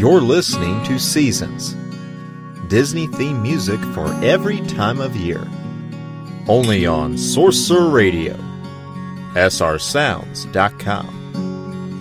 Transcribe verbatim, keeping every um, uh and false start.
You're listening to Seasons, Disney-themed music for every time of year. Only on Sorcerer Radio, S R sounds dot com.